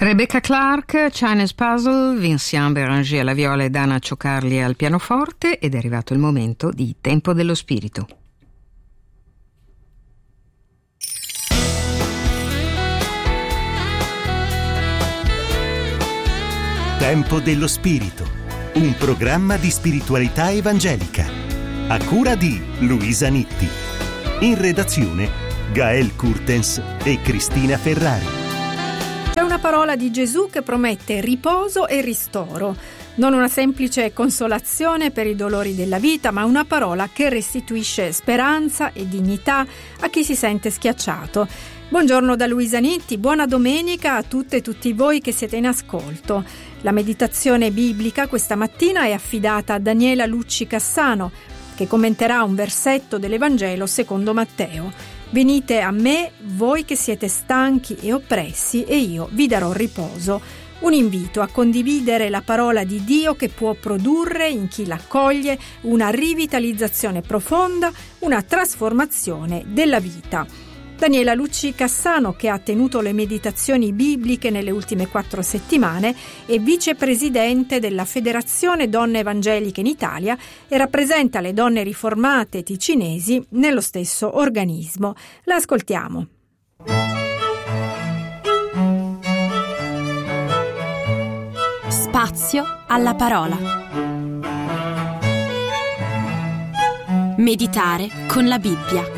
Rebecca Clark, Chinese Puzzle, Vincent Béranger alla viola e Dana Ciocarli al pianoforte, ed è arrivato il momento di Tempo dello Spirito. Tempo dello Spirito, un programma di spiritualità evangelica, a cura di Luisa Nitti. In redazione Gael Kurtens e Cristina Ferrari. C'è una parola di Gesù che promette riposo e ristoro, non una semplice consolazione per i dolori della vita, ma una parola che restituisce speranza e dignità a chi si sente schiacciato. Buongiorno da Luisa Nitti, buona domenica a tutte e tutti voi che siete in ascolto. La meditazione biblica questa mattina è affidata a Daniela Lucci Cassano, che commenterà un versetto dell'Evangelo secondo Matteo. Venite a me, voi che siete stanchi e oppressi, e io vi darò riposo. Un invito a condividere la parola di Dio che può produrre in chi l'accoglie una rivitalizzazione profonda, una trasformazione della vita. Daniela Lucci Cassano, che ha tenuto le meditazioni bibliche nelle ultime 4 settimane, è vicepresidente della Federazione Donne Evangeliche in Italia e rappresenta le donne riformate ticinesi nello stesso organismo. La ascoltiamo. Spazio alla parola. Meditare con la Bibbia.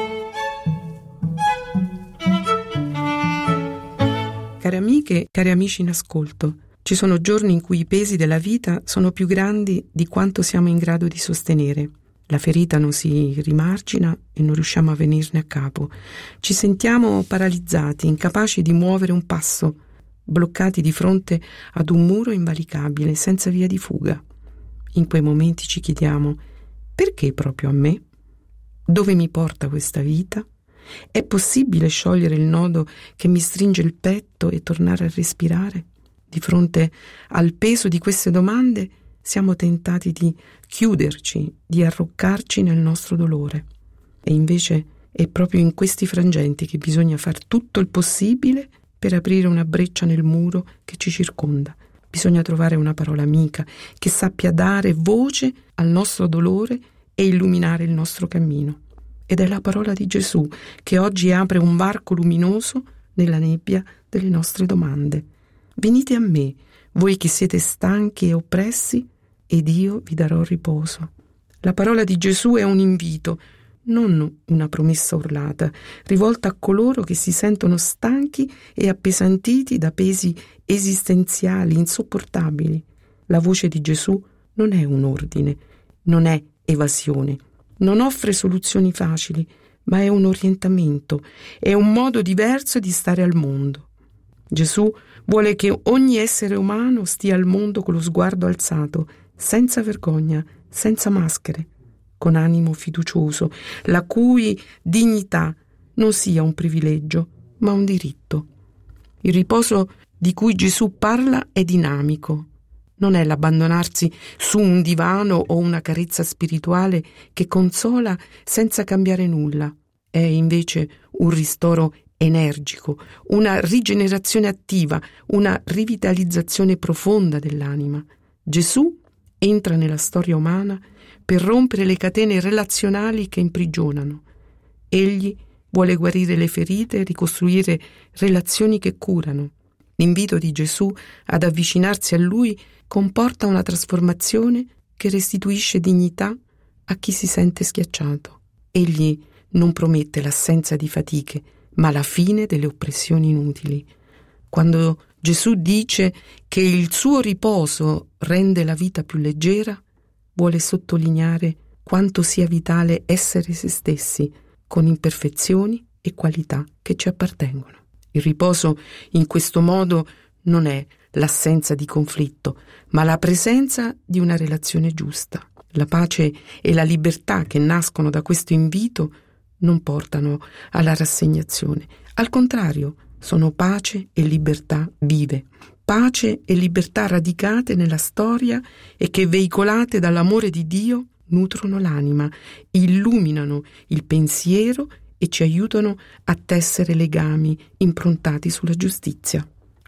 Cari amiche, cari amici in ascolto, ci sono giorni in cui i pesi della vita sono più grandi di quanto siamo in grado di sostenere. La ferita non si rimargina e non riusciamo a venirne a capo. Ci sentiamo paralizzati, incapaci di muovere un passo, bloccati di fronte ad un muro invalicabile, senza via di fuga. In quei momenti ci chiediamo: perché proprio a me? Dove mi porta questa vita? È possibile sciogliere il nodo che mi stringe il petto e tornare a respirare? Di fronte al peso di queste domande siamo tentati di chiuderci, di arroccarci nel nostro dolore. E invece è proprio in questi frangenti che bisogna far tutto il possibile per aprire una breccia nel muro che ci circonda. Bisogna trovare una parola amica che sappia dare voce al nostro dolore e illuminare il nostro cammino. Ed è la parola di Gesù che oggi apre un varco luminoso nella nebbia delle nostre domande. Venite a me, voi che siete stanchi e oppressi, ed io vi darò riposo. La parola di Gesù è un invito, non una promessa urlata, rivolta a coloro che si sentono stanchi e appesantiti da pesi esistenziali insopportabili. La voce di Gesù non è un ordine, non è evasione. Non offre soluzioni facili, ma è un orientamento, è un modo diverso di stare al mondo. Gesù vuole che ogni essere umano stia al mondo con lo sguardo alzato, senza vergogna, senza maschere, con animo fiducioso, la cui dignità non sia un privilegio, ma un diritto. Il riposo di cui Gesù parla è dinamico. Non è l'abbandonarsi su un divano o una carezza spirituale che consola senza cambiare nulla. È invece un ristoro energico, una rigenerazione attiva, una rivitalizzazione profonda dell'anima. Gesù entra nella storia umana per rompere le catene relazionali che imprigionano. Egli vuole guarire le ferite e ricostruire relazioni che curano. L'invito di Gesù ad avvicinarsi a Lui comporta una trasformazione che restituisce dignità a chi si sente schiacciato. Egli non promette l'assenza di fatiche, ma la fine delle oppressioni inutili. Quando Gesù dice che il suo riposo rende la vita più leggera, vuole sottolineare quanto sia vitale essere se stessi, con imperfezioni e qualità che ci appartengono. Il riposo in questo modo non è l'assenza di conflitto, ma la presenza di una relazione giusta. La pace e la libertà che nascono da questo invito non portano alla rassegnazione. Al contrario, sono pace e libertà vive. Pace e libertà radicate nella storia e che, veicolate dall'amore di Dio, nutrono l'anima, illuminano il pensiero e ci aiutano a tessere legami improntati sulla giustizia.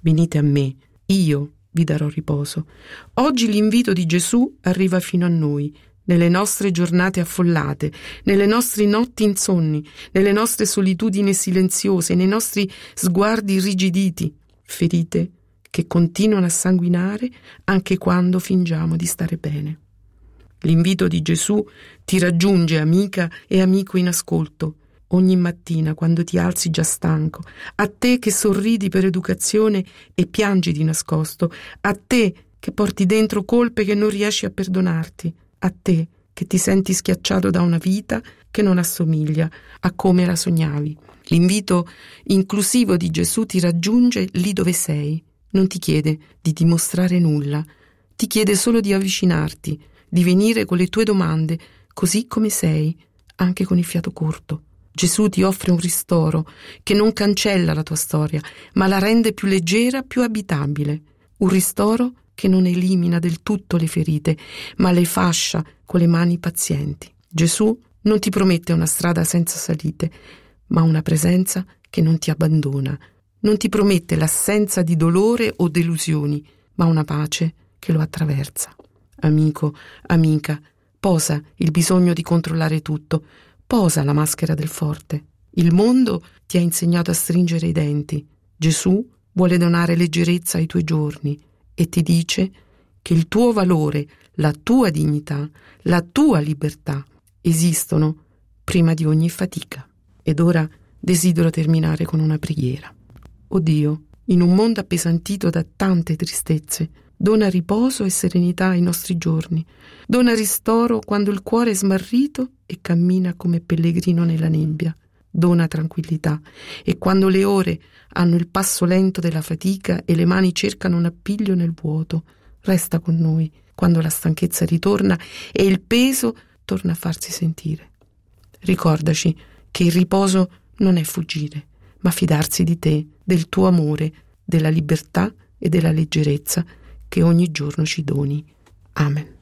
venite a me, io vi darò riposo. Oggi l'invito di Gesù arriva fino a noi, nelle nostre giornate affollate, nelle nostre notti insonni, nelle nostre solitudini silenziose, nei nostri sguardi irrigiditi, ferite che continuano a sanguinare anche quando fingiamo di stare bene. L'invito di Gesù ti raggiunge, amica e amico in ascolto, ogni mattina quando ti alzi già stanco, a te che sorridi per educazione e piangi di nascosto, a te che porti dentro colpe che non riesci a perdonarti, a te che ti senti schiacciato da una vita che non assomiglia a come la sognavi. L'invito inclusivo di Gesù ti raggiunge lì dove sei. Non ti chiede di dimostrare nulla, ti chiede solo di avvicinarti, di venire con le tue domande, così come sei, anche con il fiato corto. Gesù ti offre un ristoro che non cancella la tua storia, ma la rende più leggera, più abitabile. Un ristoro che non elimina del tutto le ferite, ma le fascia con le mani pazienti. Gesù non ti promette una strada senza salite, ma una presenza che non ti abbandona. Non ti promette l'assenza di dolore o delusioni, ma una pace che lo attraversa. Amico, amica, posa il bisogno di controllare tutto, posa la maschera del forte. Il mondo ti ha insegnato a stringere i denti. Gesù vuole donare leggerezza ai tuoi giorni e ti dice che il tuo valore, la tua dignità, la tua libertà esistono prima di ogni fatica. Ed ora desidero terminare con una preghiera. O Dio, in un mondo appesantito da tante tristezze, dona riposo e serenità ai nostri giorni. Dona ristoro quando il cuore è smarrito e cammina come pellegrino nella nebbia. Dona tranquillità e quando le ore hanno il passo lento della fatica e le mani cercano un appiglio nel vuoto, resta con noi quando la stanchezza ritorna e il peso torna a farsi sentire. Ricordaci che il riposo non è fuggire, ma fidarsi di te, del tuo amore, della libertà e della leggerezza che ogni giorno ci doni. Amen.